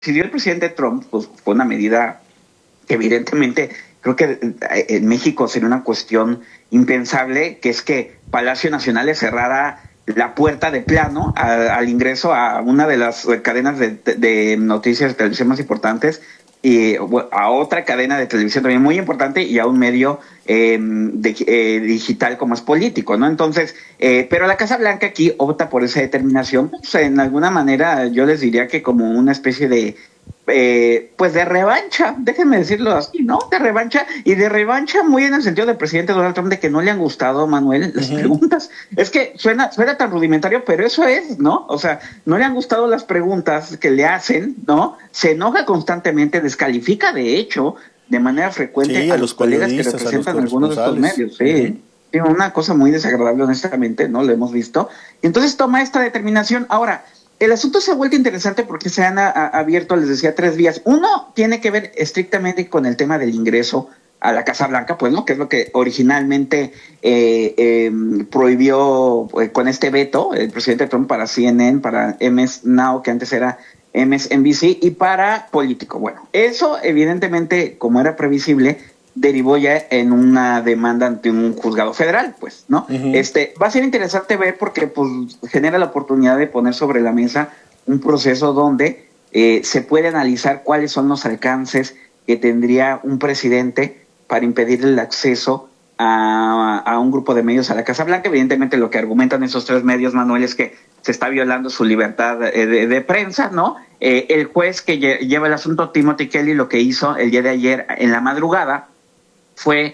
decidió el presidente Trump, pues fue una medida que evidentemente creo que en México sería una cuestión impensable, que es que Palacio Nacional le cerrara la puerta de plano al ingreso a una de las cadenas de noticias de televisión más importantes y a otra cadena de televisión también muy importante y a un medio digital como es Político, ¿no? Entonces, pero la Casa Blanca aquí opta por esa determinación, pues en alguna manera yo les diría que como una especie de pues de revancha, déjenme decirlo así, ¿no? De revancha, y de revancha muy en el sentido del presidente Donald Trump de que no le han gustado, Manuel, las preguntas. Es que suena tan rudimentario, pero eso es, ¿no? O sea, no le han gustado las preguntas que le hacen, ¿no? Se enoja constantemente, descalifica de hecho de manera frecuente a los colegas que representan algunos de estos medios, sí. Sí, una cosa muy desagradable, honestamente, ¿no? Lo hemos visto. Y entonces toma esta determinación. Ahora, el asunto se ha vuelto interesante porque se han abierto, les decía, 3 vías. Uno tiene que ver estrictamente con el tema del ingreso a la Casa Blanca, pues, ¿no? Que es lo que originalmente prohibió con este veto el presidente Trump para CNN, para MS Now, que antes era MSNBC, y para Político. Bueno, eso evidentemente, como era previsible, derivó ya en una demanda ante un juzgado federal, pues, ¿no? Va a ser interesante ver porque pues genera la oportunidad de poner sobre la mesa un proceso donde se puede analizar cuáles son los alcances que tendría un presidente para impedirle el acceso a un grupo de medios a la Casa Blanca. Evidentemente lo que argumentan esos 3 medios, Manuel, es que se está violando su libertad de prensa, ¿no? El juez que lleva el asunto, Timothy Kelly, lo que hizo el día de ayer en la madrugada fue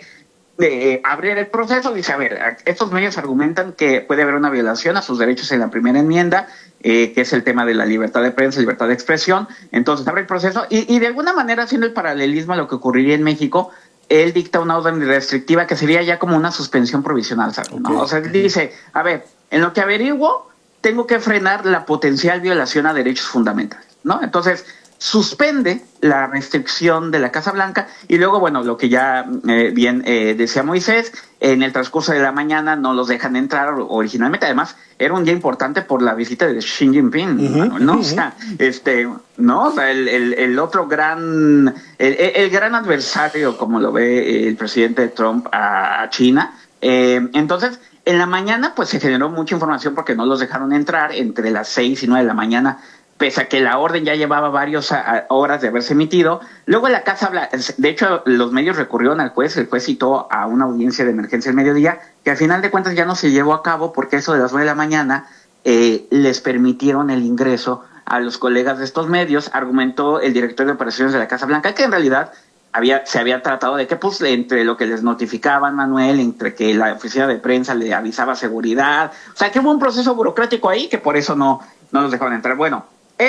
abrir el proceso. Dice, a ver, estos medios argumentan que puede haber una violación a sus derechos en la primera enmienda, que es el tema de la libertad de prensa, libertad de expresión. Entonces abre el proceso y de alguna manera, haciendo el paralelismo a lo que ocurriría en México, él dicta una orden restrictiva que sería ya como una suspensión provisional, ¿sabes? Okay. ¿No? O sea, dice, a ver, en lo que averiguo, tengo que frenar la potencial violación a derechos fundamentales, ¿no? Entonces, suspende la restricción de la Casa Blanca y luego, bueno, lo que ya bien decía Moisés, en el transcurso de la mañana no los dejan entrar originalmente. Además, era un día importante por la visita de Xi Jinping, ¿no? O sea, ¿no? O sea, el otro gran, el gran adversario, como lo ve el presidente Trump a China. Entonces, en la mañana, pues se generó mucha información porque no los dejaron entrar entre las 6 y 9 de la mañana, pese a que la orden ya llevaba varias horas de haberse emitido. Luego la Casa Blanca, de hecho los medios recurrieron al juez, el juez citó a una audiencia de emergencia al mediodía, que al final de cuentas ya no se llevó a cabo porque eso de las 9 de la mañana les permitieron el ingreso a los colegas de estos medios. Argumentó el director de operaciones de la Casa Blanca que en realidad se había tratado de que pues entre lo que les notificaban, Manuel, entre que la oficina de prensa le avisaba seguridad, o sea que hubo un proceso burocrático ahí que por eso no los dejaron entrar. Bueno,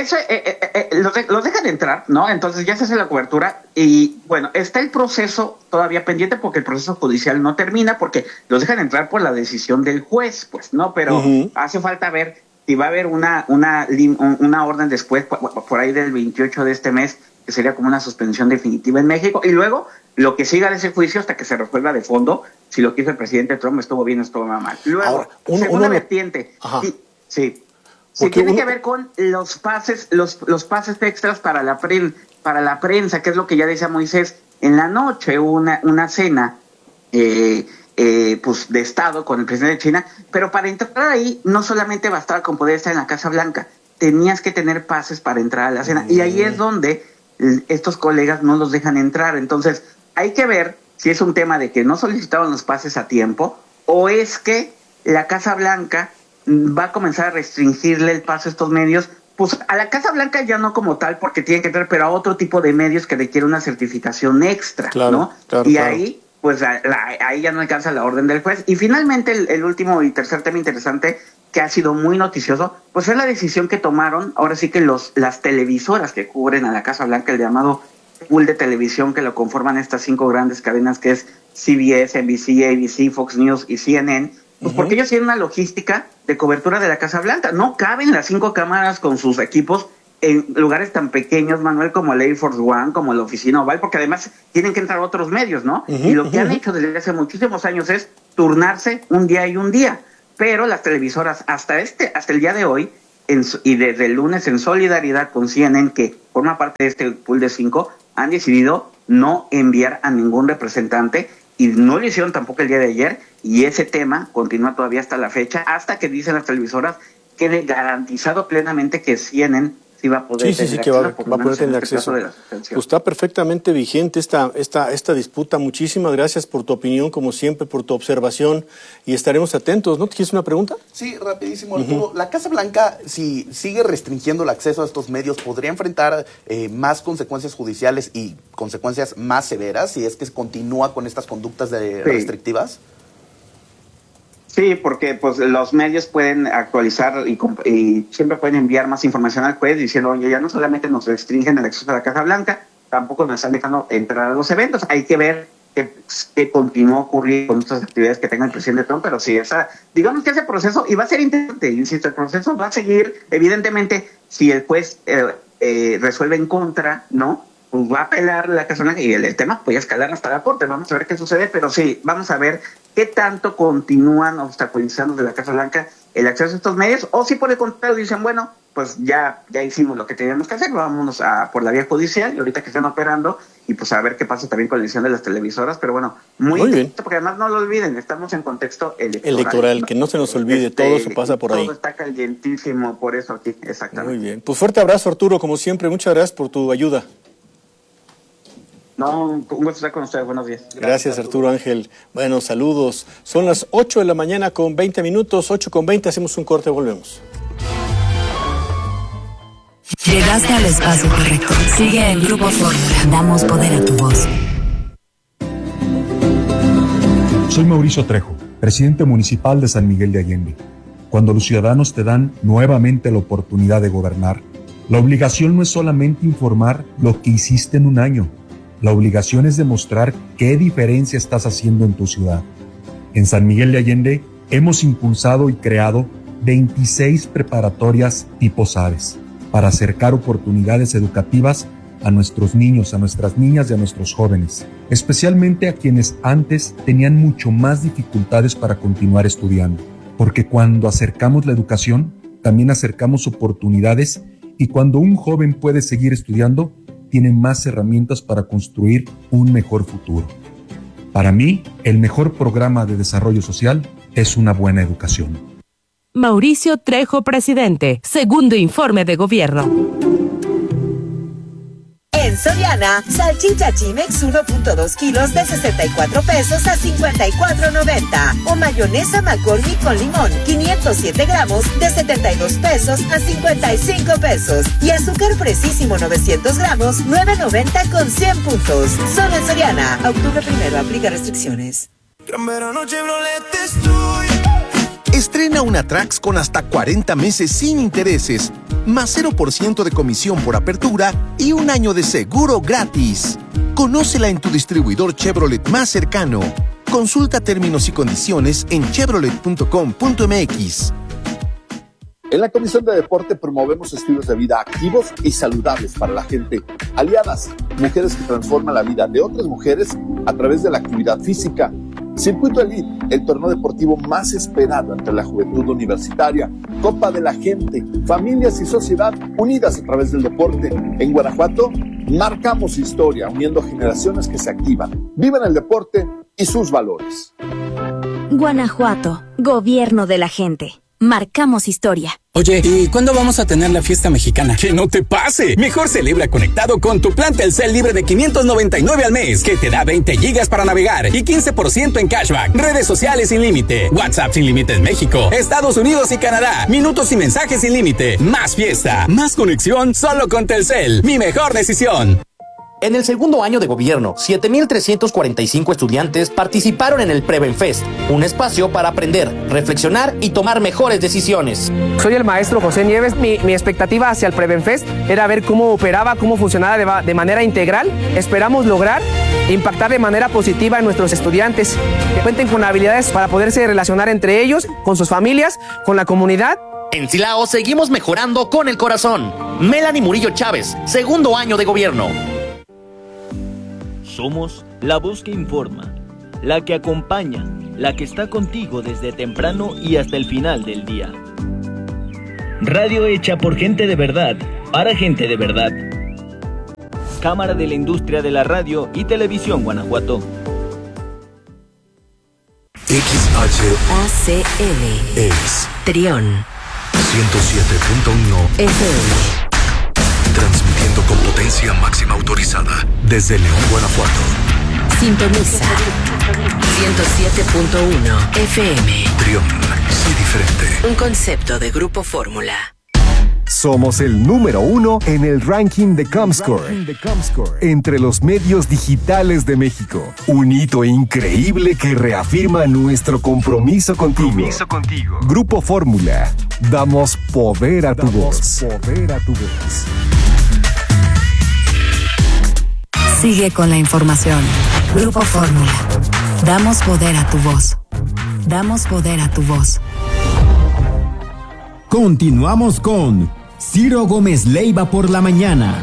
los dejan entrar, ¿no? Entonces ya se hace la cobertura y, bueno, está el proceso todavía pendiente porque el proceso judicial no termina porque los dejan entrar por la decisión del juez, pues, ¿no? Pero hace falta ver si va a haber una orden después, por ahí del 28 de este mes, que sería como una suspensión definitiva en México, y luego lo que siga de ese juicio hasta que se resuelva de fondo si lo que hizo el presidente Trump estuvo bien o estuvo mal. Luego, ahora, segunda vertiente, sí. Sí, tiene que ver con los pases extras para la prensa, que es lo que ya decía Moisés. En la noche hubo una cena pues de Estado con el presidente de China, pero para entrar ahí no solamente bastaba con poder estar en la Casa Blanca, tenías que tener pases para entrar a la cena, y ahí es donde estos colegas no los dejan entrar. Entonces hay que ver si es un tema de que no solicitaron los pases a tiempo o es que la Casa Blanca va a comenzar a restringirle el paso a estos medios, pues a la Casa Blanca ya no como tal, porque tienen que entrar, pero a otro tipo de medios que requieren una certificación extra, claro, ¿no? Claro, y ahí, pues ahí ya no alcanza la orden del juez. Y finalmente, el último y tercer tema interesante, que ha sido muy noticioso, pues es la decisión que tomaron, ahora sí que las televisoras que cubren a la Casa Blanca, el llamado pool de televisión que lo conforman estas 5 grandes cadenas, que es CBS, NBC, ABC, Fox News y CNN, pues porque ellos tienen una logística de cobertura de la Casa Blanca. No caben las 5 cámaras con sus equipos en lugares tan pequeños, Manuel, como el Air Force One, como la Oficina Oval, porque además tienen que entrar otros medios, ¿no? Y lo que han hecho desde hace muchísimos años es turnarse un día y un día. Pero las televisoras hasta el día de hoy y desde el lunes en solidaridad con CNN, que forma parte de este pool de 5, han decidido no enviar a ningún representante y no lo hicieron tampoco el día de ayer, y ese tema continúa todavía hasta la fecha, hasta que dicen las televisoras quede garantizado plenamente que CNN sí va a poder tener acceso, va a poder tener acceso. Pues está perfectamente vigente esta disputa. Muchísimas gracias por tu opinión, como siempre, por tu observación, y estaremos atentos. ¿No te quieres una pregunta? Sí, rapidísimo, Arturo. La Casa Blanca, si sigue restringiendo el acceso a estos medios, ¿podría enfrentar más consecuencias judiciales y consecuencias más severas si es que continúa con estas conductas restrictivas? Sí, porque pues los medios pueden actualizar y siempre pueden enviar más información al juez diciendo, oye, ya no solamente nos restringen el acceso a la Casa Blanca, tampoco nos están dejando entrar a los eventos. Hay que ver qué continúa ocurriendo con estas actividades que tenga el presidente Trump, pero sí, digamos que ese proceso, y va a ser interesante, insisto, el proceso va a seguir, evidentemente, si el juez resuelve en contra, ¿no? Pues va a apelar la Casa Blanca y el tema puede escalar hasta la corte. Vamos a ver qué sucede, pero sí, vamos a ver qué tanto continúan obstaculizando de la Casa Blanca el acceso a estos medios, o si por el contrario dicen, bueno, pues ya hicimos lo que teníamos que hacer, vámonos por la vía judicial, y ahorita que están operando, y pues a ver qué pasa también con la edición de las televisoras, pero bueno, muy bien, porque además no lo olviden, estamos en contexto electoral, que no se nos olvide, todo eso pasa por ahí. Todo está calientísimo, por eso aquí, exactamente. Muy bien, pues fuerte abrazo, Arturo, como siempre, muchas gracias por tu ayuda. No, un gusto estar con ustedes. Buenos días. Gracias, Arturo Ángel. Bueno, saludos. Son las 8 de la mañana con 20 minutos, 8:20, hacemos un corte, volvemos. Llegaste al espacio correcto. Sigue el Grupo Fórmula. Damos poder a tu voz. Soy Mauricio Trejo, presidente municipal de San Miguel de Allende. Cuando los ciudadanos te dan nuevamente la oportunidad de gobernar, la obligación no es solamente informar lo que hiciste en un año. La obligación es demostrar qué diferencia estás haciendo en tu ciudad. En San Miguel de Allende hemos impulsado y creado 26 preparatorias tipo SABES para acercar oportunidades educativas a nuestros niños, a nuestras niñas y a nuestros jóvenes, especialmente a quienes antes tenían mucho más dificultades para continuar estudiando. Porque cuando acercamos la educación, también acercamos oportunidades, y cuando un joven puede seguir estudiando, tiene más herramientas para construir un mejor futuro. Para mí, el mejor programa de desarrollo social es una buena educación. Mauricio Trejo, presidente. Segundo informe de gobierno. En Soriana, salchicha Chimex 1.2 kilos de 64 pesos a 54.90. O mayonesa McCormick con limón 507 gramos de 72 pesos a 55 pesos. Y azúcar Precisísimo 900 gramos 9.90 con 100 puntos. Solo en Soriana. Octubre 1, aplica restricciones. Gran verano Chevrolet estoy. Estrena una Trax con hasta 40 meses sin intereses, más 0% de comisión por apertura y un año de seguro gratis. Conócela en tu distribuidor Chevrolet más cercano. Consulta términos y condiciones en chevrolet.com.mx. En la Comisión de Deporte promovemos estilos de vida activos y saludables para la gente. Aliadas, mujeres que transforman la vida de otras mujeres a través de la actividad física. Circuito Elite, el torneo deportivo más esperado entre la juventud universitaria. Copa de la Gente, familias y sociedad unidas a través del deporte. En Guanajuato, marcamos historia, uniendo generaciones que se activan, viven el deporte y sus valores. Guanajuato, gobierno de la gente. Marcamos historia. Oye, ¿y cuándo vamos a tener la fiesta mexicana? ¡Que no te pase! Mejor celebra conectado con tu plan Telcel libre de 599 al mes, que te da 20 gigas para navegar y 15% en cashback. Redes sociales sin límite, WhatsApp sin límite en México, Estados Unidos y Canadá, minutos y mensajes sin límite. Más fiesta, más conexión, solo con Telcel. Mi mejor decisión. En el segundo año de gobierno, 7,345 estudiantes participaron en el Prevenfest, un espacio para aprender, reflexionar y tomar mejores decisiones. Soy el maestro José Nieves. Mi expectativa hacia el Prevenfest era ver cómo operaba, cómo funcionaba de manera integral. Esperamos lograr impactar de manera positiva en nuestros estudiantes, que cuenten con habilidades para poderse relacionar entre ellos, con sus familias, con la comunidad. En Silao seguimos mejorando con el corazón. Melanie Murillo Chávez, segundo año de gobierno. Somos la voz que informa, la que acompaña, la que está contigo desde temprano y hasta el final del día. Radio hecha por gente de verdad, para gente de verdad. Cámara de la Industria de la Radio y Televisión Guanajuato. XHACL es Trión 107.1 FM. Transmitiendo con potencia máxima autorizada desde León, Guanajuato. Sintoniza 107.1 FM. Trión, sé diferente. Un concepto de Grupo Fórmula. Somos el número 1 en el ranking de Comscore entre los medios digitales de México. Un hito increíble que reafirma nuestro compromiso contigo. Grupo Fórmula. Damos poder a tu voz. Sigue con la información. Grupo Fórmula. Damos poder a tu voz. Damos poder a tu voz. Continuamos con Ciro Gómez Leiva por la mañana.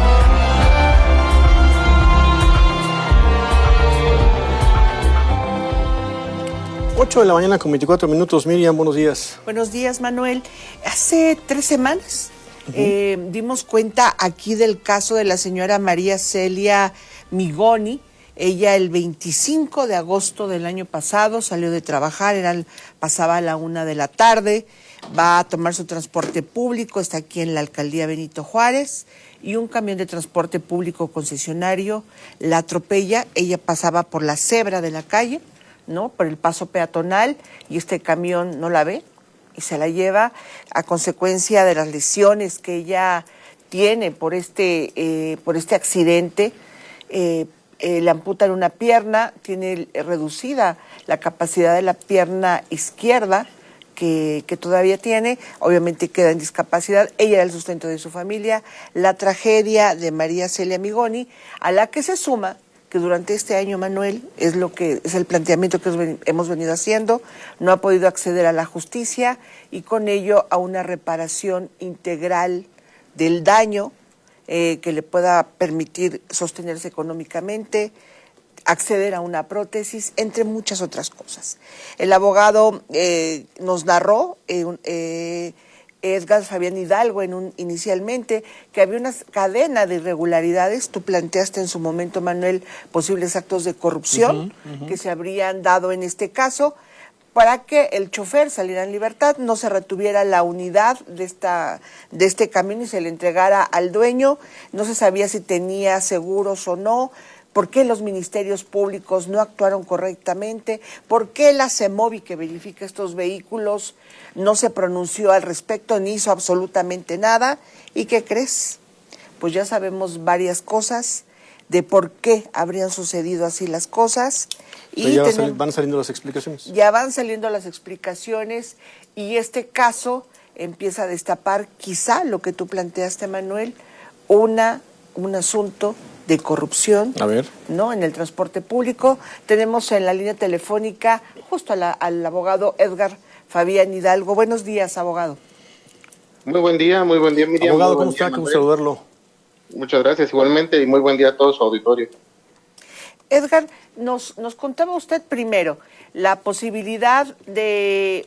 8 de la mañana con 24 minutos. Miriam, buenos días. Buenos días, Manuel. Hace 3 semanas dimos cuenta aquí del caso de la señora María Celia Migoni. Ella el 25 de agosto del año pasado salió de trabajar, pasaba a la 1 de la tarde, va a tomar su transporte público, está aquí en la alcaldía Benito Juárez, y un camión de transporte público concesionario la atropella. Ella pasaba por la cebra de la calle, ¿no? Por el paso peatonal, y este camión no la ve y se la lleva a consecuencia de las lesiones que ella tiene por este accidente. Le amputan una pierna, tiene reducida la capacidad de la pierna izquierda que todavía tiene, obviamente queda en discapacidad. Ella era el sustento de su familia. La tragedia de María Celia Migoni, a la que se suma que durante este año, Manuel, es el planteamiento que hemos venido haciendo, no ha podido acceder a la justicia y con ello a una reparación integral del daño que le pueda permitir sostenerse económicamente, acceder a una prótesis, entre muchas otras cosas. El abogado nos narró, Edgar Fabián Hidalgo, inicialmente, que había una cadena de irregularidades. Tú planteaste en su momento, Manuel, posibles actos de corrupción que se habrían dado en este caso, para que el chofer saliera en libertad, no se retuviera la unidad de este camión y se le entregara al dueño. No se sabía si tenía seguros o no. ¿Por qué los ministerios públicos no actuaron correctamente? ¿Por qué la CEMOVI, que verifica estos vehículos, no se pronunció al respecto ni hizo absolutamente nada? ¿Y qué crees? Pues ya sabemos varias cosas de por qué habrían sucedido así las cosas. Y ya van saliendo las explicaciones. Ya van saliendo las explicaciones y este caso empieza a destapar quizá lo que tú planteaste, Manuel, un asunto de corrupción, ¿no? En el transporte público. Tenemos en la línea telefónica justo al abogado Edgar Fabián Hidalgo. Buenos días, abogado. Muy buen día, Miriam. Abogado, ¿cómo está? ¿Cómo saludarlo? Muchas gracias, igualmente, y muy buen día a todo su auditorio. Edgar, nos contaba usted primero la posibilidad de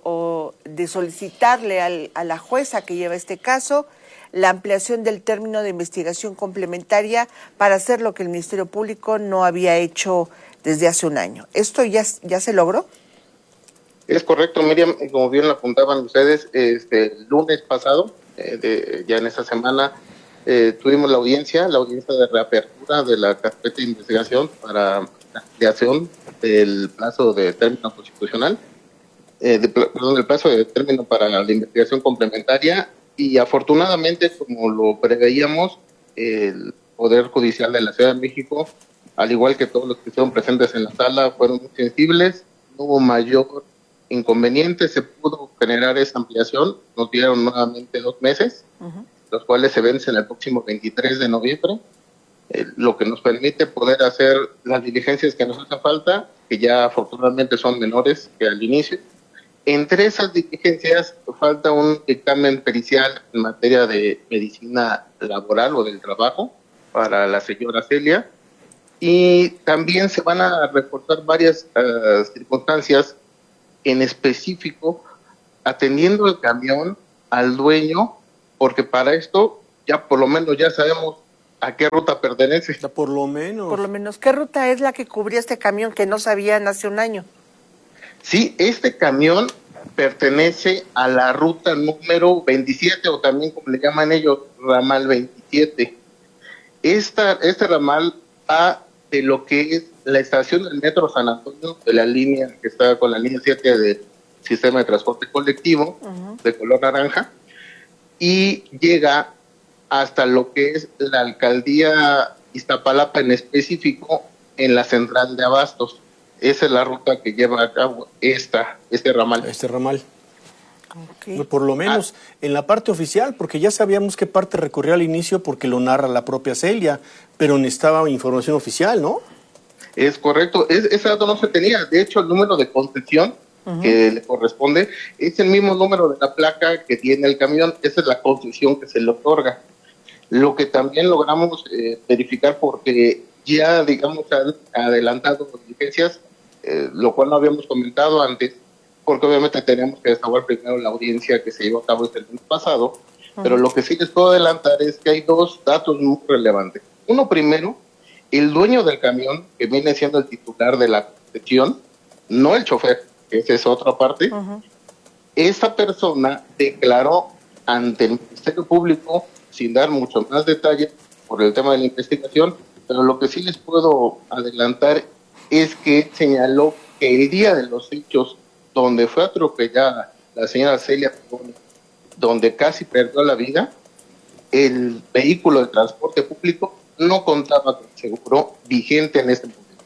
solicitarle a la jueza que lleva este caso la ampliación del término de investigación complementaria para hacer lo que el Ministerio Público no había hecho desde hace un año. ¿Esto ya se logró? Es correcto, Miriam, como bien lo apuntaban ustedes, el lunes pasado, ya en esta semana, tuvimos la audiencia de reapertura de la carpeta de investigación para la ampliación del plazo de término constitucional, el plazo de término para la investigación complementaria, y afortunadamente, como lo preveíamos, el Poder Judicial de la Ciudad de México, al igual que todos los que estuvieron presentes en la sala, fueron muy sensibles, no hubo mayor inconveniente, se pudo generar esa ampliación, nos dieron nuevamente 2 meses, los cuales se vencen el próximo 23 de noviembre, lo que nos permite poder hacer las diligencias que nos hace falta, que ya afortunadamente son menores que al inicio. Entre esas diligencias falta un dictamen pericial en materia de medicina laboral o del trabajo para la señora Celia, y también se van a reportar varias circunstancias, en específico atendiendo el camión al dueño, porque para esto ya por lo menos ya sabemos a qué ruta pertenece. Ya por lo menos. ¿Qué ruta es la que cubría este camión que no sabían hace un año? Sí, este camión pertenece a la ruta número 27, o también como le llaman ellos, ramal 27. Este ramal va de lo que es la estación del Metro San Antonio, de la línea que está con la línea 7 del sistema de transporte colectivo, de color naranja, y llega hasta lo que es la alcaldía Iztapalapa, en específico en la central de abastos. Esa es la ruta que lleva a cabo este ramal. Este ramal. Okay. Por lo menos en la parte oficial, porque ya sabíamos qué parte recorrió al inicio porque lo narra la propia Celia, pero necesitaba información oficial, ¿no? Es correcto, ese dato no se tenía. De hecho, el número de concesión que le corresponde es el mismo número de la placa que tiene el camión. Esa es la concesión que se le otorga. Lo que también logramos verificar, porque ya, digamos, han adelantado diligencias, lo cual no habíamos comentado antes, porque obviamente teníamos que desahogar primero la audiencia que se llevó a cabo el mes pasado, pero lo que sí les puedo adelantar es que hay dos datos muy relevantes. Uno, primero, el dueño del camión, que viene siendo el titular de la concesión, no el chofer, que esa es otra parte, esta persona declaró ante el Ministerio Público, sin dar mucho más detalle por el tema de la investigación, pero lo que sí les puedo adelantar es que señaló que el día de los hechos, donde fue atropellada la señora Celia, donde casi perdió la vida, el vehículo de transporte público no contaba con seguro vigente en este momento.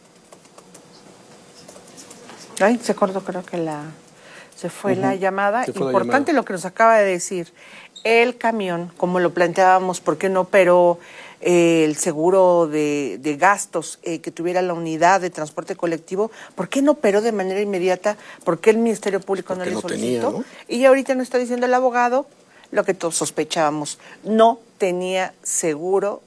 Ay, se cortó, creo que se fue la llamada. Importante lo que nos acaba de decir. El camión, como lo planteábamos, ¿por qué no operó el seguro de gastos que tuviera la unidad de transporte colectivo? ¿Por qué no operó de manera inmediata? ¿Por qué el Ministerio Público no le solicitó? ¿No? Y ahorita nos está diciendo el abogado lo que todos sospechábamos. No tenía seguro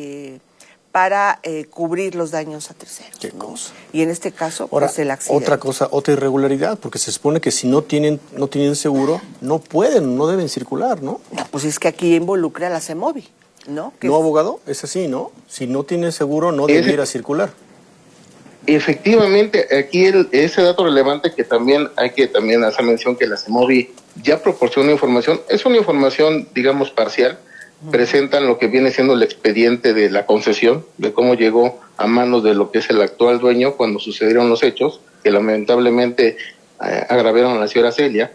para cubrir los daños a terceros. ¿Qué cosa? Y en este caso, ahora, pues el accidente. Otra irregularidad, porque se supone que si no tienen seguro, no deben circular, ¿no? No, pues es que aquí involucra a la CEMOVI, ¿no? No, abogado, es así, ¿no? Si no tiene seguro, no debiera circular. Efectivamente, aquí ese dato relevante que también hay que hacer mención, que la CEMOVI ya proporciona información, es una información, digamos, parcial. Presentan lo que viene siendo el expediente de la concesión, de cómo llegó a manos de lo que es el actual dueño cuando sucedieron los hechos, que lamentablemente agravaron a la señora Celia.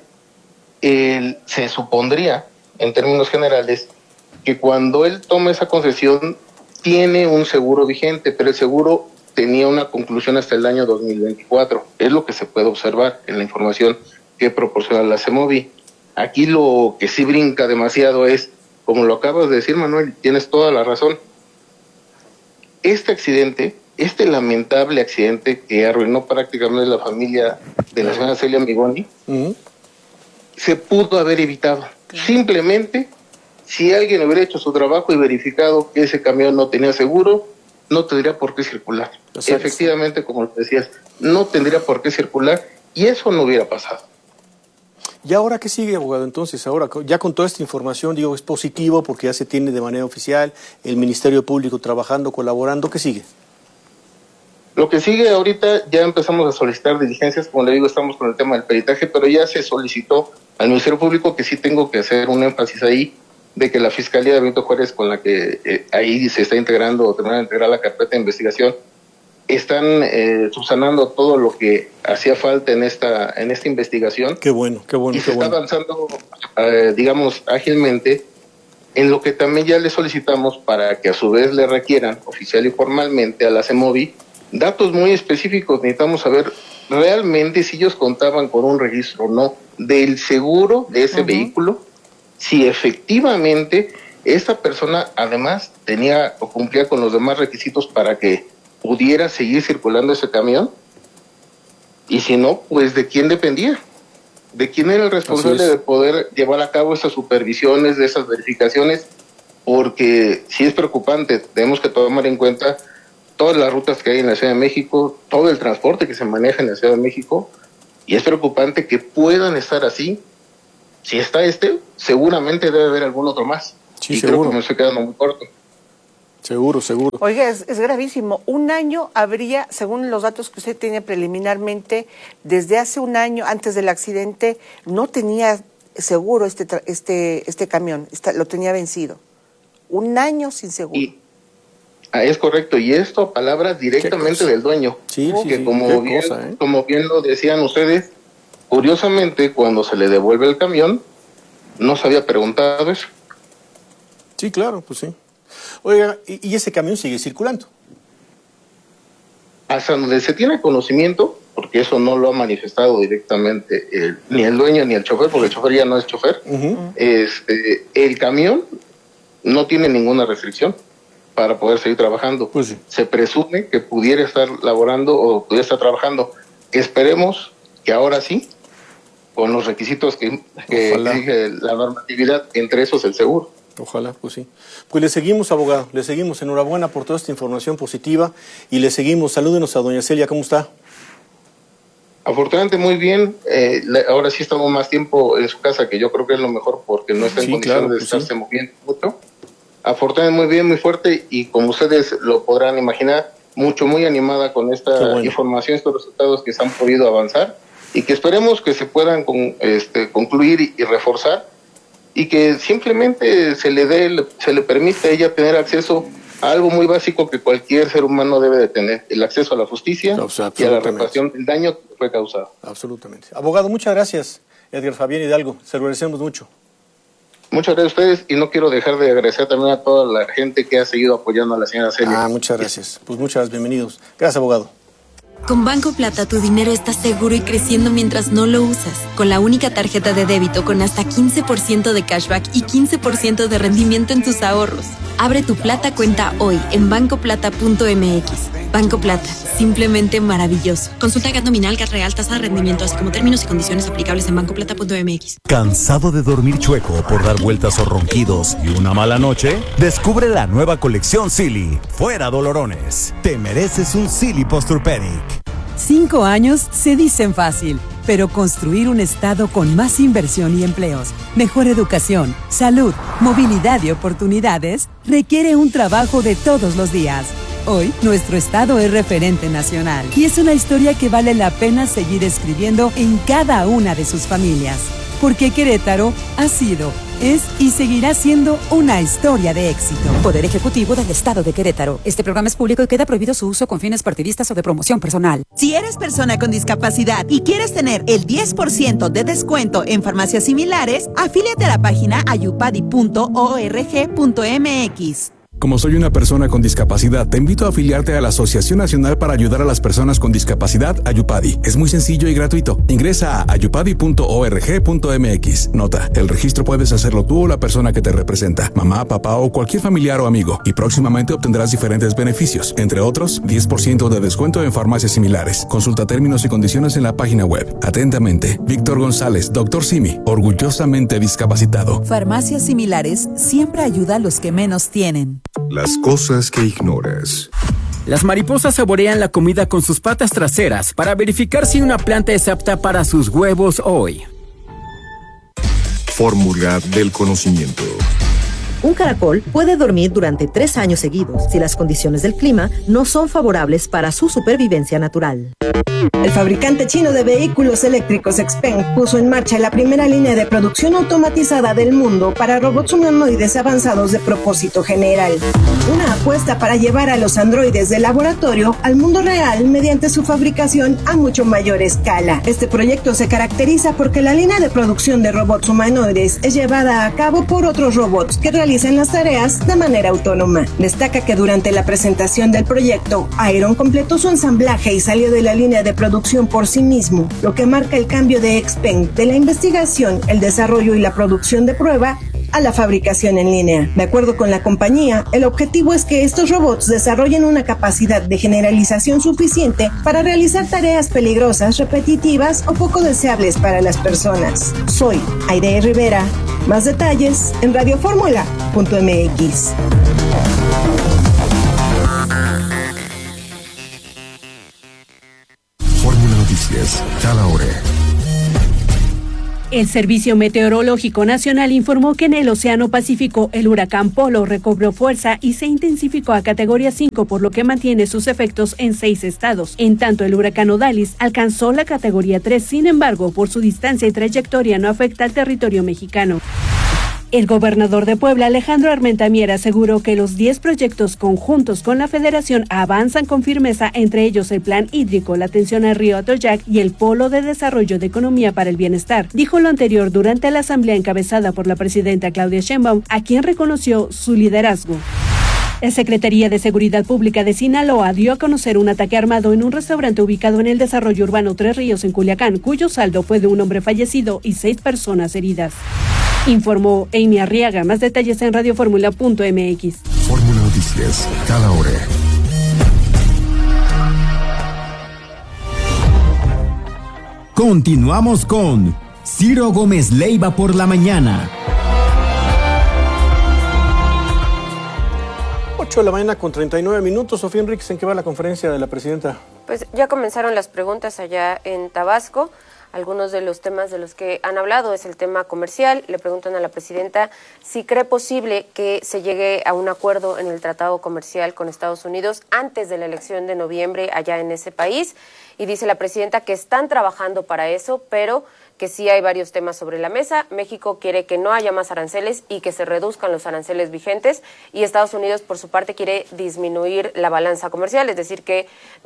Se supondría, en términos generales, que cuando él toma esa concesión tiene un seguro vigente, pero el seguro tenía una conclusión hasta el año 2024. Es lo que se puede observar en la información que proporciona la CEMOVI. Aquí lo que sí brinca demasiado es, como lo acabas de decir, Manuel, tienes toda la razón. Este accidente, este lamentable accidente que arruinó prácticamente la familia de la señora Celia Migoni, se pudo haber evitado. Simplemente, si alguien hubiera hecho su trabajo y verificado que ese camión no tenía seguro, no tendría por qué circular. Efectivamente, como lo decías, no tendría por qué circular y eso no hubiera pasado. ¿Y ahora qué sigue, abogado? Entonces, ahora, ya con toda esta información, digo, es positivo porque ya se tiene de manera oficial, el Ministerio Público trabajando, colaborando, ¿qué sigue? Lo que sigue ahorita, ya empezamos a solicitar diligencias, como le digo, estamos con el tema del peritaje, pero ya se solicitó al Ministerio Público, que sí tengo que hacer un énfasis ahí, de que la Fiscalía de Benito Juárez, con la que ahí se está integrando o termina de integrar la carpeta de investigación, están subsanando todo lo que hacía falta en esta investigación. Qué bueno. Y se está avanzando, digamos, ágilmente, en lo que también ya le solicitamos para que a su vez le requieran oficial y formalmente a la CEMOVI datos muy específicos. Necesitamos saber realmente si ellos contaban con un registro o no del seguro de ese vehículo, si efectivamente esta persona además tenía o cumplía con los demás requisitos para que pudiera seguir circulando ese camión, y si no, pues de quién dependía, de quién era el responsable de poder llevar a cabo esas supervisiones, de esas verificaciones, porque sí es preocupante. Tenemos que tomar en cuenta todas las rutas que hay en la Ciudad de México, todo el transporte que se maneja en la Ciudad de México, y es preocupante que puedan estar así si está seguramente debe haber algún otro más. Sí, y seguro. Creo que me estoy quedando muy corto. Seguro. Oiga, es gravísimo. Un año habría, según los datos que usted tenía preliminarmente, desde hace un año, antes del accidente, no tenía seguro este camión, lo tenía vencido. Un año sin seguro. Es correcto, y esto a palabras directamente del dueño. Sí, que como bien lo decían ustedes, curiosamente, cuando se le devuelve el camión, no se había preguntado eso. Sí, claro, pues sí. Oiga, ¿y ese camión sigue circulando? Hasta donde se tiene conocimiento, porque eso no lo ha manifestado directamente ni el dueño ni el chofer, porque el chofer ya no es chofer, el camión no tiene ninguna restricción para poder seguir trabajando. Pues sí. Se presume que pudiera estar laborando o pudiera estar trabajando. Esperemos que ahora sí, con los requisitos que exige la normatividad, entre esos el seguro. Ojalá, pues sí. Pues le seguimos, abogado, le seguimos. Enhorabuena por toda esta información positiva y le seguimos. Salúdenos a doña Celia, ¿cómo está? Afortunadamente muy bien. Ahora sí estamos más tiempo en su casa, que yo creo que es lo mejor porque no está en condiciones de estarse moviendo mucho. Afortunadamente muy bien, muy fuerte, y como ustedes lo podrán imaginar, muy animada con esta información, estos resultados que se han podido avanzar y que esperemos que se puedan concluir y reforzar, y que simplemente se le permite a ella tener acceso a algo muy básico que cualquier ser humano debe de tener: el acceso a la justicia y a la reparación del daño que fue causado. Absolutamente. Abogado, muchas gracias. Edgar Fabián Hidalgo, se lo agradecemos mucho. Muchas gracias a ustedes, y no quiero dejar de agradecer también a toda la gente que ha seguido apoyando a la señora Celia. Muchas gracias. Pues muchas bienvenidos. Gracias, abogado. Con Banco Plata tu dinero está seguro y creciendo mientras no lo usas. Con la única tarjeta de débito con hasta 15% de cashback y 15% de rendimiento en tus ahorros. Abre tu Plata cuenta hoy en bancoplata.mx. Banco Plata, simplemente maravilloso. Consulta GAT nominal, GAT real, tasa de rendimiento, así como términos y condiciones aplicables en bancoplata.mx. ¿Cansado de dormir chueco por dar vueltas o ronquidos y una mala noche? Descubre la nueva colección Silly. Fuera dolorones. Te mereces un Silly Posturpedic. 5 años se dicen fácil, pero construir un estado con más inversión y empleos, mejor educación, salud, movilidad y oportunidades requiere un trabajo de todos los días. Hoy, nuestro estado es referente nacional y es una historia que vale la pena seguir escribiendo en cada una de sus familias. Porque Querétaro ha sido, es y seguirá siendo una historia de éxito. Poder Ejecutivo del Estado de Querétaro. Este programa es público y queda prohibido su uso con fines partidistas o de promoción personal. Si eres persona con discapacidad y quieres tener el 10% de descuento en farmacias similares, afíliate a la página ayupadi.org.mx. Como soy una persona con discapacidad, te invito a afiliarte a la Asociación Nacional para Ayudar a las Personas con Discapacidad, Ayupadi. Es muy sencillo y gratuito. Ingresa a ayupadi.org.mx. Nota, el registro puedes hacerlo tú o la persona que te representa, mamá, papá o cualquier familiar o amigo, y próximamente obtendrás diferentes beneficios, entre otros, 10% de descuento en farmacias similares. Consulta términos y condiciones en la página web. Atentamente, Víctor González, Dr. Simi, orgullosamente discapacitado. Farmacias similares siempre ayuda a los que menos tienen. Las cosas que ignoras. Las mariposas saborean la comida con sus patas traseras para verificar si una planta es apta para sus huevos hoy. Fórmula del conocimiento. Un caracol puede dormir durante 3 años seguidos si las condiciones del clima no son favorables para su supervivencia natural. El fabricante chino de vehículos eléctricos XPeng puso en marcha la primera línea de producción automatizada del mundo para robots humanoides avanzados de propósito general. Una apuesta para llevar a los androides del laboratorio al mundo real mediante su fabricación a mucho mayor escala. Este proyecto se caracteriza porque la línea de producción de robots humanoides es llevada a cabo por otros robots que realizan las tareas de manera autónoma. Destaca que durante la presentación del proyecto, Iron completó su ensamblaje y salió de la línea de producción por sí mismo, lo que marca el cambio de XPeng de la investigación, el desarrollo y la producción de prueba a la fabricación en línea. De acuerdo con la compañía, el objetivo es que estos robots desarrollen una capacidad de generalización suficiente para realizar tareas peligrosas, repetitivas o poco deseables para las personas. Soy Aide Rivera. Más detalles en radioformula.mx. Fórmula Noticias, cada hora. El Servicio Meteorológico Nacional informó que en el Océano Pacífico el huracán Polo recobró fuerza y se intensificó a categoría 5, por lo que mantiene sus efectos en 6 estados. En tanto, el huracán Odalis alcanzó la categoría 3, sin embargo, por su distancia y trayectoria no afecta al territorio mexicano. El gobernador de Puebla, Alejandro Armenta Mier, aseguró que los 10 proyectos conjuntos con la Federación avanzan con firmeza, entre ellos el plan hídrico, la atención al río Atoyac y el Polo de Desarrollo de Economía para el Bienestar. Dijo lo anterior durante la asamblea encabezada por la presidenta Claudia Sheinbaum, a quien reconoció su liderazgo. La Secretaría de Seguridad Pública de Sinaloa dio a conocer un ataque armado en un restaurante ubicado en el desarrollo urbano Tres Ríos, en Culiacán, cuyo saldo fue de un hombre fallecido y 6 personas heridas. Informó Amy Arriaga. Más detalles en radioformula.mx. Fórmula Noticias, cada hora. Continuamos con Ciro Gómez Leiva por la mañana. 8 de la mañana con 39 minutos. Sofía Enríquez, ¿en qué va la conferencia de la presidenta? Pues ya comenzaron las preguntas allá en Tabasco. Algunos de los temas de los que han hablado es el tema comercial. Le preguntan a la presidenta si cree posible que se llegue a un acuerdo en el tratado comercial con Estados Unidos antes de la elección de noviembre allá en ese país. Y dice la presidenta que están trabajando para eso, pero que sí hay varios temas sobre la mesa. México quiere que no haya más aranceles y que se reduzcan los aranceles vigentes, y Estados Unidos, por su parte, quiere disminuir la balanza comercial, es decir, que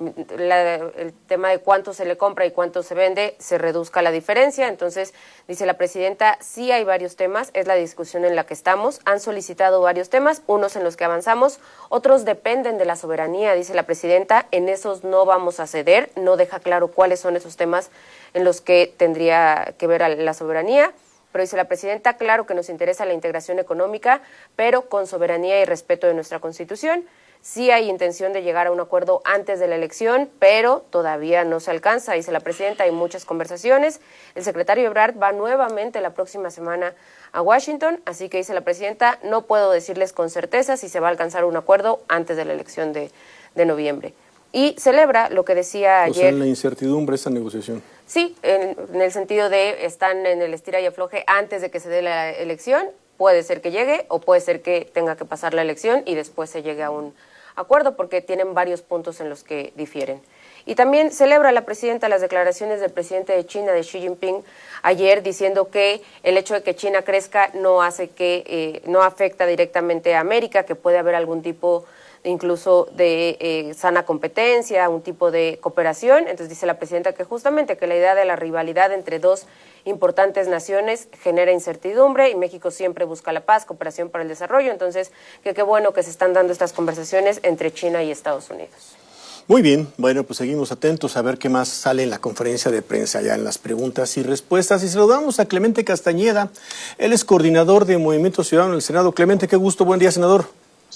el tema de cuánto se le compra y cuánto se vende se reduzca la diferencia. Entonces, dice la presidenta, sí hay varios temas, es la discusión en la que estamos. Han solicitado varios temas, unos en los que avanzamos, otros dependen de la soberanía, dice la presidenta, en esos no vamos a ceder. No deja claro cuáles son esos temas en los que tendría que ver a la soberanía, pero dice la presidenta, claro que nos interesa la integración económica, pero con soberanía y respeto de nuestra Constitución. Sí hay intención de llegar a un acuerdo antes de la elección, pero todavía no se alcanza, dice la presidenta, hay muchas conversaciones. El secretario Ebrard va nuevamente la próxima semana a Washington, así que dice la presidenta, no puedo decirles con certeza si se va a alcanzar un acuerdo antes de la elección de noviembre. Y celebra lo que decía ayer. O sea, en la incertidumbre esa negociación. Sí, en el sentido de están en el estira y afloje antes de que se dé la elección. Puede ser que llegue o puede ser que tenga que pasar la elección y después se llegue a un acuerdo, porque tienen varios puntos en los que difieren. Y también celebra la presidenta las declaraciones del presidente de China, de Xi Jinping, ayer, diciendo que el hecho de que China crezca no hace que no afecta directamente a América, que puede haber algún tipo incluso de sana competencia, un tipo de cooperación. Entonces dice la presidenta que justamente que la idea de la rivalidad entre dos importantes naciones genera incertidumbre, y México siempre busca la paz, cooperación para el desarrollo. Entonces, que qué bueno que se están dando estas conversaciones entre China y Estados Unidos. Muy bien, bueno, pues seguimos atentos a ver qué más sale en la conferencia de prensa, ya en las preguntas y respuestas. Y saludamos a Clemente Castañeda, él es coordinador de Movimiento Ciudadano en el Senado. Clemente, qué gusto, buen día, senador.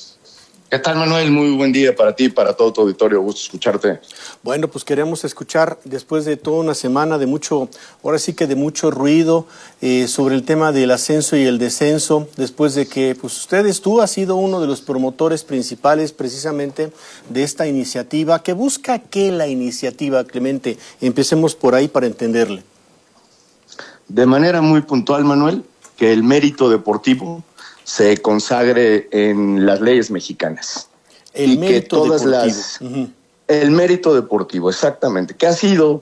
¿Qué tal, Manuel? Muy buen día para ti y para todo tu auditorio. Gusto escucharte. Bueno, pues queremos escuchar, después de toda una semana de mucho, ahora sí que de mucho ruido, sobre el tema del ascenso y el descenso, después de que pues tú has sido uno de los promotores principales precisamente de esta iniciativa. ¿Qué busca qué la iniciativa, Clemente? Empecemos por ahí para entenderle. De manera muy puntual, Manuel, que el mérito deportivo se consagre en las leyes mexicanas. El mérito deportivo. El mérito deportivo, exactamente, que ha sido,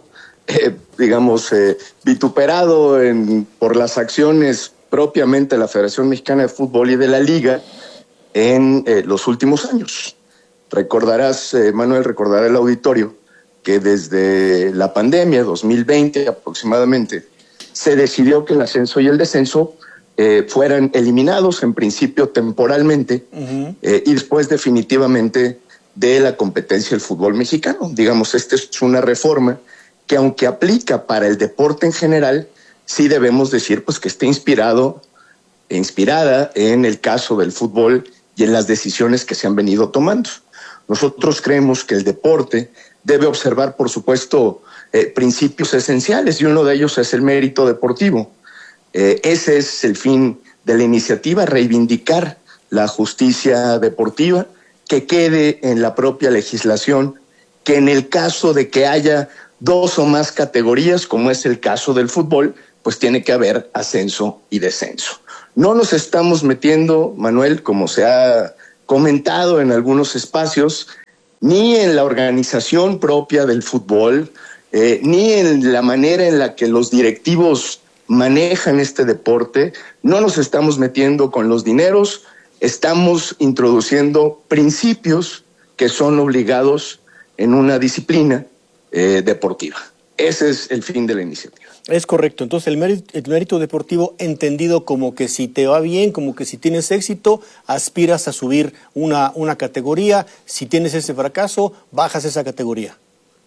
vituperado por las acciones propiamente de la Federación Mexicana de Fútbol y de la Liga en los últimos años. Recordarás, Manuel, recordará el auditorio, que desde la pandemia, 2020 aproximadamente, se decidió que el ascenso y el descenso fueran eliminados en principio temporalmente y después definitivamente de la competencia del fútbol mexicano. Digamos, esta es una reforma que, aunque aplica para el deporte en general, sí debemos decir pues que está inspirada en el caso del fútbol y en las decisiones que se han venido tomando. Nosotros creemos que el deporte debe observar, por supuesto, principios esenciales, y uno de ellos es el mérito deportivo. Ese es el fin de la iniciativa, reivindicar la justicia deportiva, que quede en la propia legislación, que en el caso de que haya dos o más categorías, como es el caso del fútbol, pues tiene que haber ascenso y descenso. No nos estamos metiendo, Manuel, como se ha comentado en algunos espacios, ni en la organización propia del fútbol, ni en la manera en la que los directivos manejan este deporte. No nos estamos metiendo con los dineros, estamos introduciendo principios que son obligados en una disciplina deportiva. Ese es el fin de la iniciativa. Es correcto. Entonces, el mérito deportivo entendido como que si te va bien, como que si tienes éxito, aspiras a subir una categoría. Si tienes ese fracaso, bajas esa categoría.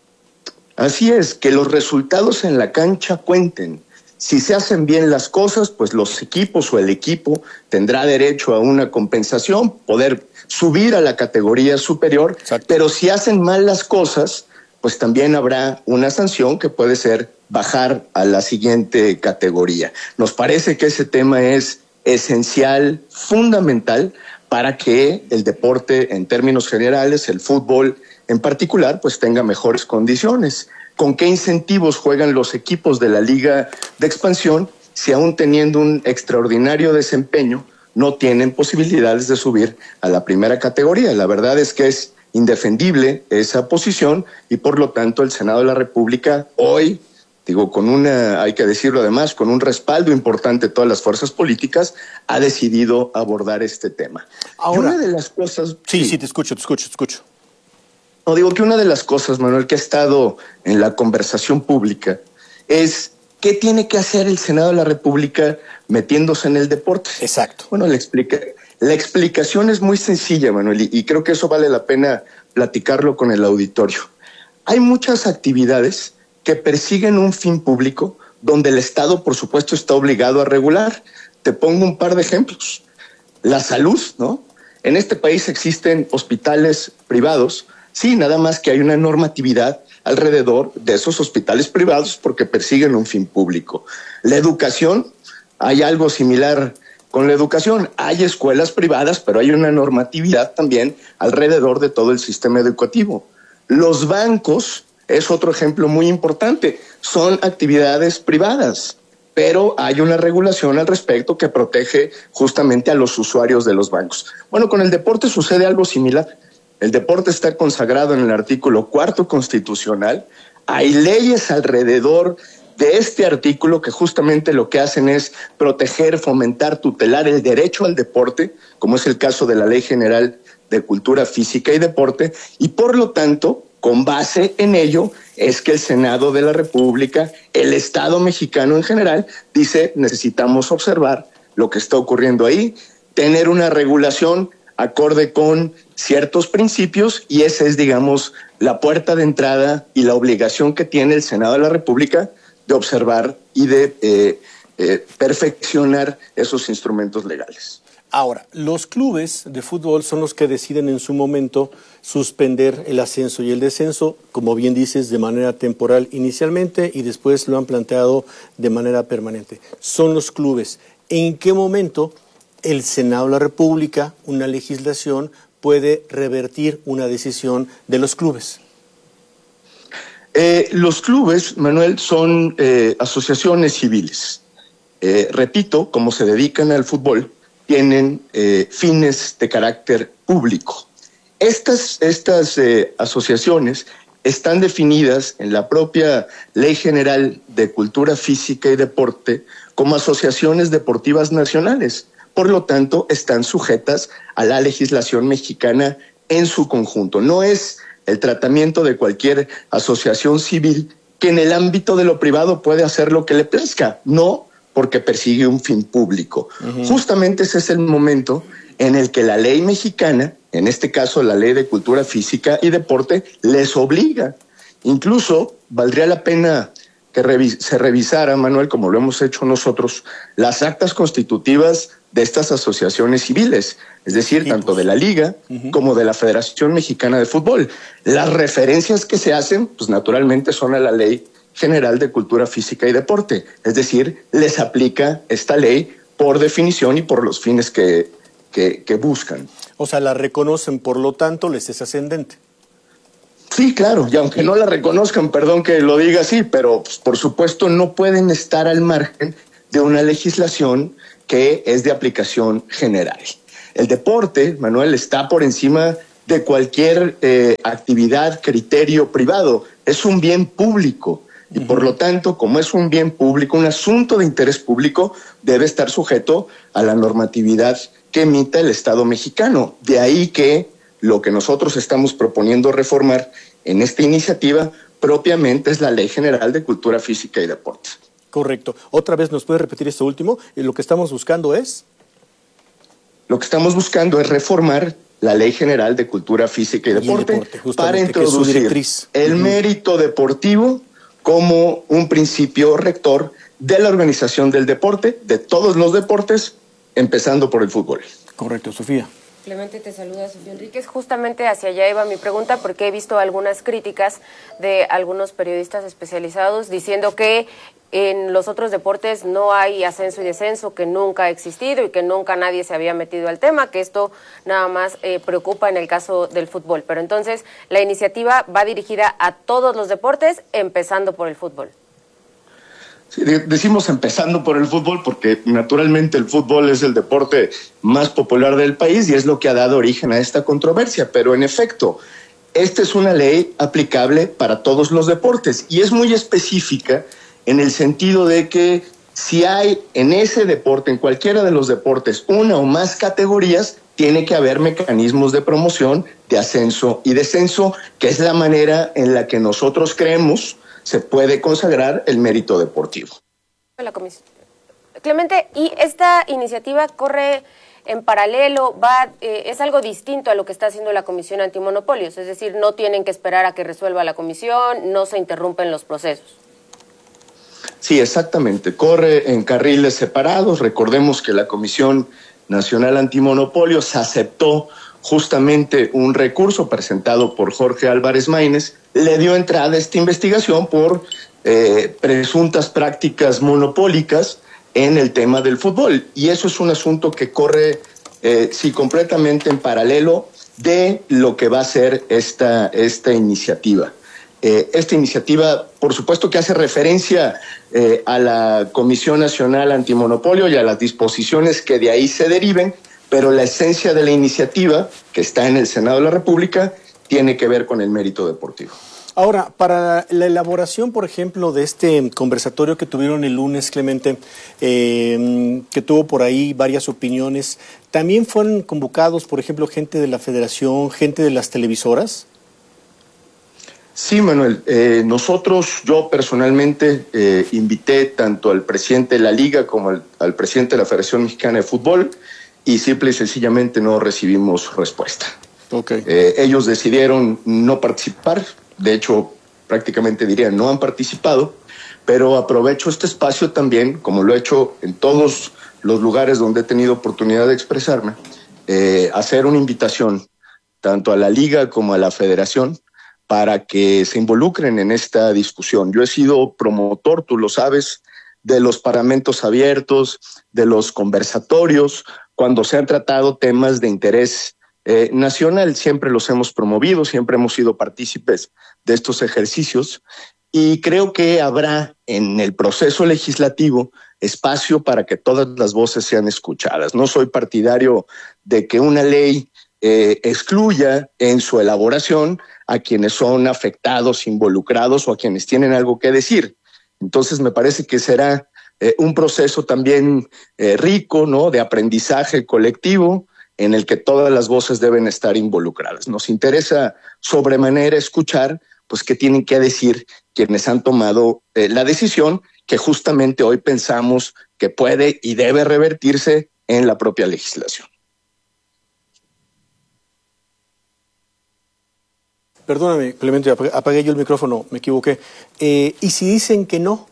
Así es, que los resultados en la cancha cuenten. Si se hacen bien las cosas, pues los equipos o el equipo tendrá derecho a una compensación, poder subir a la categoría superior. Exacto. Pero si hacen mal las cosas, pues también habrá una sanción que puede ser bajar a la siguiente categoría. Nos parece que ese tema es esencial, fundamental, para que el deporte en términos generales, el fútbol en particular, pues tenga mejores condiciones. ¿Con qué incentivos juegan los equipos de la Liga de Expansión si aún teniendo un extraordinario desempeño no tienen posibilidades de subir a la primera categoría? La verdad es que es indefendible esa posición y por lo tanto el Senado de la República hoy, hay que decirlo además, con un respaldo importante de todas las fuerzas políticas, ha decidido abordar este tema. Ahora, una de las cosas... Sí, te escucho. No, digo que una de las cosas, Manuel, que ha estado en la conversación pública es qué tiene que hacer el Senado de la República metiéndose en el deporte. Exacto. Bueno, la explicación es muy sencilla, Manuel, y creo que eso vale la pena platicarlo con el auditorio. Hay muchas actividades que persiguen un fin público donde el Estado, por supuesto, está obligado a regular. Te pongo un par de ejemplos. La salud, ¿no? En este país existen hospitales privados, sí, nada más que hay una normatividad alrededor de esos hospitales privados porque persiguen un fin público. La educación, hay algo similar con la educación. Hay escuelas privadas, pero hay una normatividad también alrededor de todo el sistema educativo. Los bancos es otro ejemplo muy importante. Son actividades privadas, pero hay una regulación al respecto que protege justamente a los usuarios de los bancos. Bueno, con el deporte sucede algo similar. El deporte está consagrado en el artículo 4 constitucional. Hay leyes alrededor de este artículo que justamente lo que hacen es proteger, fomentar, tutelar el derecho al deporte, como es el caso de la Ley General de Cultura Física y Deporte, y por lo tanto, con base en ello, es que el Senado de la República, el Estado mexicano en general, dice, necesitamos observar lo que está ocurriendo ahí, tener una regulación acorde con ciertos principios, y esa es, digamos, la puerta de entrada y la obligación que tiene el Senado de la República de observar y de perfeccionar esos instrumentos legales. Ahora, los clubes de fútbol son los que deciden en su momento suspender el ascenso y el descenso, como bien dices, de manera temporal inicialmente y después lo han planteado de manera permanente. Son los clubes. ¿En qué momento el Senado de la República, una legislación, puede revertir una decisión de los clubes? Los clubes, Manuel, son asociaciones civiles. Repito, como se dedican al fútbol, tienen fines de carácter público. Estas asociaciones están definidas en la propia Ley General de Cultura Física y Deporte como asociaciones deportivas nacionales. Por lo tanto, están sujetas a la legislación mexicana en su conjunto. No es el tratamiento de cualquier asociación civil que en el ámbito de lo privado puede hacer lo que le plazca. No, porque persigue un fin público. Justamente ese es el momento en el que la ley mexicana, en este caso la Ley de Cultura Física y Deporte, les obliga. Incluso valdría la pena que se revisara, Manuel, como lo hemos hecho nosotros, las actas constitutivas de estas asociaciones civiles, es decir, tanto de la Liga como de la Federación Mexicana de Fútbol. Las referencias que se hacen, pues naturalmente son a la Ley General de Cultura Física y Deporte, es decir, les aplica esta ley por definición y por los fines que buscan. O sea, la reconocen, por lo tanto, les es ascendente. Sí, claro, y aunque no la reconozcan, perdón que lo diga así, pero pues, por supuesto no pueden estar al margen de una legislación que es de aplicación general. El deporte, Manuel, está por encima de cualquier actividad, criterio privado. Es un bien público y por lo tanto, como es un bien público, un asunto de interés público, debe estar sujeto a la normatividad que emita el Estado mexicano. De ahí que lo que nosotros estamos proponiendo reformar en esta iniciativa propiamente es la Ley General de Cultura Física y Deporte. Correcto. Otra vez, ¿nos puede repetir esto último? Lo que estamos buscando es... Lo que estamos buscando es reformar la Ley General de Cultura Física y Deporte para introducir el mérito deportivo como un principio rector de la organización del deporte, de todos los deportes, empezando por el fútbol. Correcto, Sofía. Clemente, te saluda Sofía Enríquez. Justamente hacia allá iba mi pregunta, porque he visto algunas críticas de algunos periodistas especializados diciendo que en los otros deportes no hay ascenso y descenso, que nunca ha existido y que nunca nadie se había metido al tema, que esto nada más preocupa en el caso del fútbol. Pero entonces, la iniciativa va dirigida a todos los deportes, empezando por el fútbol. Sí, decimos empezando por el fútbol porque naturalmente el fútbol es el deporte más popular del país y es lo que ha dado origen a esta controversia, pero en efecto, esta es una ley aplicable para todos los deportes y es muy específica en el sentido de que si hay en ese deporte, en cualquiera de los deportes, una o más categorías, tiene que haber mecanismos de promoción, de ascenso y descenso, que es la manera en la que nosotros creemos se puede consagrar el mérito deportivo. Clemente, ¿y esta iniciativa corre en paralelo, es algo distinto a lo que está haciendo la Comisión Antimonopolios? Es decir, no tienen que esperar a que resuelva la comisión, no se interrumpen los procesos. Sí, exactamente. Corre en carriles separados. Recordemos que la Comisión Nacional Antimonopolios aceptó justamente un recurso presentado por Jorge Álvarez Maínez, le dio entrada a esta investigación por presuntas prácticas monopólicas en el tema del fútbol. Y eso es un asunto que corre, sí, completamente en paralelo de lo que va a ser esta iniciativa. Esta iniciativa, por supuesto que hace referencia a la Comisión Nacional Antimonopolio y a las disposiciones que de ahí se deriven, pero la esencia de la iniciativa, que está en el Senado de la República, tiene que ver con el mérito deportivo. Ahora, para la elaboración, por ejemplo, de este conversatorio que tuvieron el lunes, Clemente, que tuvo por ahí varias opiniones, ¿también fueron convocados, por ejemplo, gente de la Federación, gente de las televisoras? Sí, Manuel. Yo personalmente invité tanto al presidente de la Liga como al presidente de la Federación Mexicana de Fútbol y simple y sencillamente no recibimos respuesta. Okay. Ellos decidieron no participar, de hecho prácticamente diría no han participado, pero aprovecho este espacio también, como lo he hecho en todos los lugares donde he tenido oportunidad de expresarme, hacer una invitación tanto a la Liga como a la Federación para que se involucren en esta discusión. Yo he sido promotor, tú lo sabes, de los parlamentos abiertos, de los conversatorios, cuando se han tratado temas de interés nacional. Siempre los hemos promovido, siempre hemos sido partícipes de estos ejercicios y creo que habrá en el proceso legislativo espacio para que todas las voces sean escuchadas. No soy partidario de que una ley excluya en su elaboración a quienes son afectados, involucrados o a quienes tienen algo que decir. Entonces me parece que será un proceso también rico, ¿no?, de aprendizaje colectivo en el que todas las voces deben estar involucradas. Nos interesa sobremanera escuchar pues qué tienen que decir quienes han tomado la decisión que justamente hoy pensamos que puede y debe revertirse en la propia legislación. Perdóname, Clemente, apagué yo el micrófono, me equivoqué. ¿Y si dicen que no?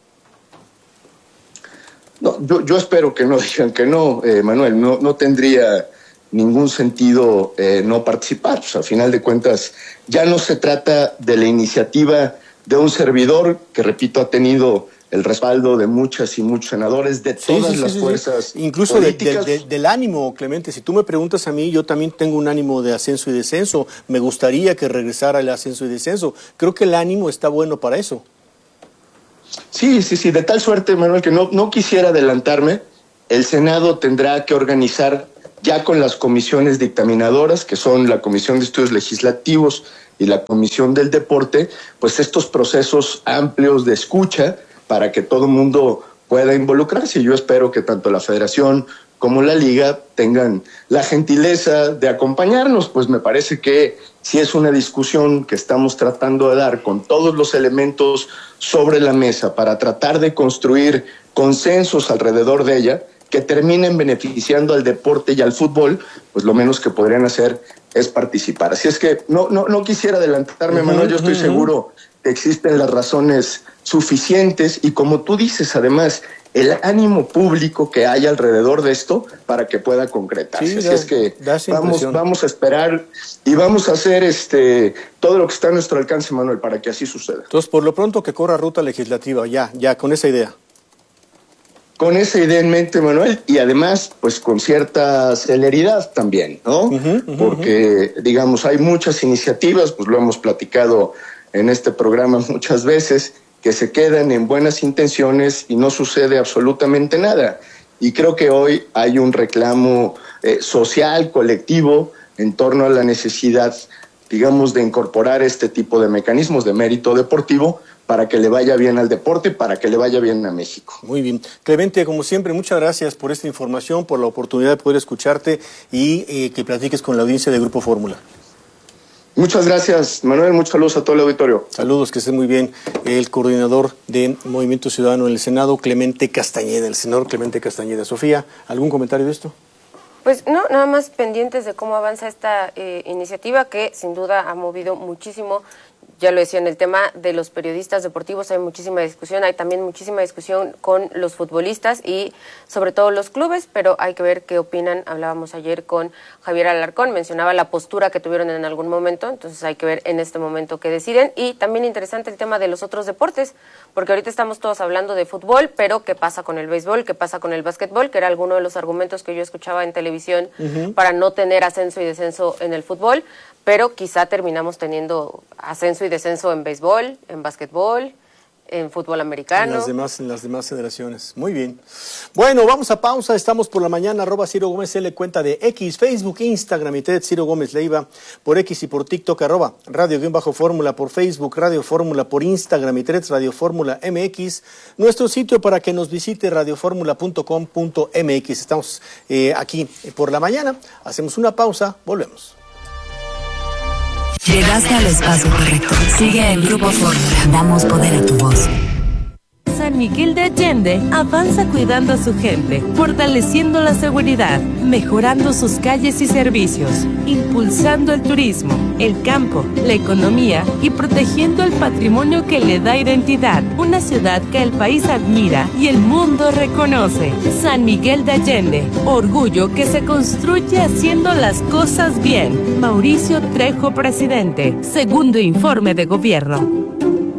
No, yo espero que no digan que no, Manuel. No tendría ningún sentido no participar. Pues, a final de cuentas, ya no se trata de la iniciativa de un servidor que, repito, ha tenido el respaldo de muchas y muchos senadores de todas las fuerzas incluso políticas. Del ánimo, Clemente. Si tú me preguntas a mí, yo también tengo un ánimo de ascenso y descenso. Me gustaría que regresara el ascenso y descenso. Creo que el ánimo está bueno para eso. Sí, de tal suerte, Manuel, que no quisiera adelantarme. El Senado tendrá que organizar ya con las comisiones dictaminadoras, que son la Comisión de Estudios Legislativos y la Comisión del Deporte, pues estos procesos amplios de escucha para que todo el mundo pueda involucrarse. Yo espero que tanto la Federación como la Liga tengan la gentileza de acompañarnos, pues me parece que si es una discusión que estamos tratando de dar con todos los elementos sobre la mesa para tratar de construir consensos alrededor de ella, que terminen beneficiando al deporte y al fútbol, pues lo menos que podrían hacer es participar. Así es que no quisiera adelantarme, Manuel, yo estoy seguro que existen las razones suficientes y como tú dices, además, el ánimo público que hay alrededor de esto para que pueda concretarse. Así es que vamos a esperar y vamos a hacer todo lo que está a nuestro alcance, Manuel, para que así suceda. Entonces, por lo pronto que corra ruta legislativa, ya, con esa idea. Con esa idea en mente, Manuel, y además, pues con cierta celeridad también, ¿no? Porque, digamos, hay muchas iniciativas, pues lo hemos platicado en este programa muchas veces, que se quedan en buenas intenciones y no sucede absolutamente nada. Y creo que hoy hay un reclamo social, colectivo, en torno a la necesidad, digamos, de incorporar este tipo de mecanismos de mérito deportivo para que le vaya bien al deporte y para que le vaya bien a México. Muy bien. Clemente, como siempre, muchas gracias por esta información, por la oportunidad de poder escucharte y que platiques con la audiencia de Grupo Fórmula. Muchas gracias, Manuel. Muchos saludos a todo el auditorio. Saludos, que esté muy bien. El coordinador de Movimiento Ciudadano en el Senado, Clemente Castañeda, el senador Clemente Castañeda. Sofía, ¿algún comentario de esto? Pues no, nada más pendientes de cómo avanza esta iniciativa que sin duda ha movido muchísimo. Ya lo decía, en el tema de los periodistas deportivos hay muchísima discusión, hay también muchísima discusión con los futbolistas y sobre todo los clubes, pero hay que ver qué opinan. Hablábamos ayer con Javier Alarcón, mencionaba la postura que tuvieron en algún momento, entonces hay que ver en este momento qué deciden. Y también interesante el tema de los otros deportes, porque ahorita estamos todos hablando de fútbol, pero ¿qué pasa con el béisbol? ¿Qué pasa con el básquetbol? Que era alguno de los argumentos que yo escuchaba en televisión para no tener ascenso y descenso en el fútbol, pero quizá terminamos teniendo ascenso y descenso en béisbol, en básquetbol, en fútbol americano. En las demás federaciones. Muy bien. Bueno, vamos a pausa. Estamos por la mañana, @Ciro Gómez L, cuenta de X, Facebook, Instagram y TED, Ciro Gómez Leiva, por X y por TikTok, @Radio_Fórmula, por Facebook, Radio Fórmula, por Instagram y TED, Radio Fórmula MX. Nuestro sitio para que nos visite, radioformula.com.mx. Estamos aquí por la mañana. Hacemos una pausa, volvemos. Llegaste al espacio correcto. Sigue el Grupo Fórmula. Damos poder a tu voz. San Miguel de Allende avanza cuidando a su gente, fortaleciendo la seguridad, mejorando sus calles y servicios, impulsando el turismo, el campo, la economía y protegiendo el patrimonio que le da identidad. Una ciudad que el país admira y el mundo reconoce. San Miguel de Allende, orgullo que se construye haciendo las cosas bien. Mauricio Trejo, presidente. Segundo informe de gobierno.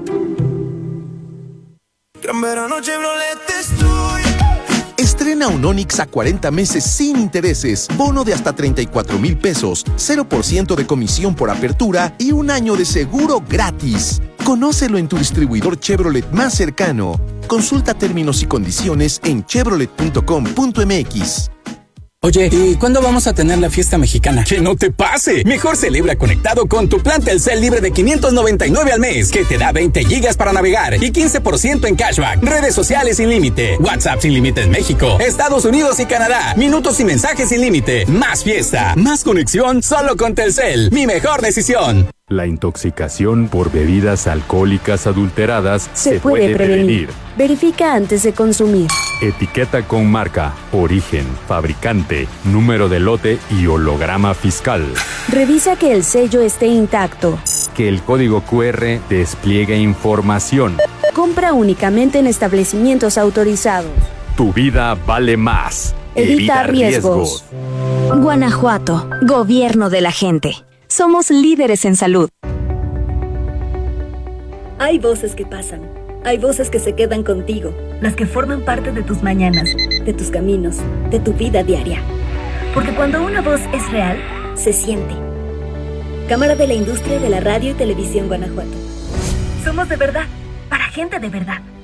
Gran verano Chevrolet estoy. Estrena un Onix a 40 meses sin intereses, bono de hasta 34,000 pesos, 0% de comisión por apertura y un año de seguro gratis. Conócelo en tu distribuidor Chevrolet más cercano. Consulta términos y condiciones en chevrolet.com.mx. Oye, ¿y cuándo vamos a tener la fiesta mexicana? ¡Que no te pase! Mejor celebra conectado con tu plan Telcel libre de 599 al mes, que te da 20 gigas para navegar y 15% en cashback, redes sociales sin límite, WhatsApp sin límite en México, Estados Unidos y Canadá, minutos y mensajes sin límite, más fiesta, más conexión solo con Telcel. Mi mejor decisión. La intoxicación por bebidas alcohólicas adulteradas se puede prevenir. Verifica antes de consumir. Etiqueta con marca, origen, fabricante, número de lote y holograma fiscal. Revisa que el sello esté intacto. Que el código QR despliegue información. Compra únicamente en establecimientos autorizados. Tu vida vale más. Evita riesgos. Guanajuato, Gobierno de la gente. Somos líderes en salud. Hay voces que pasan, Hay voces que se quedan contigo, las que forman parte de tus mañanas, de tus caminos, de tu vida diaria. Porque cuando una voz es real, se siente. Cámara de la Industria de la Radio y Televisión Guanajuato. Somos de verdad, para gente de verdad.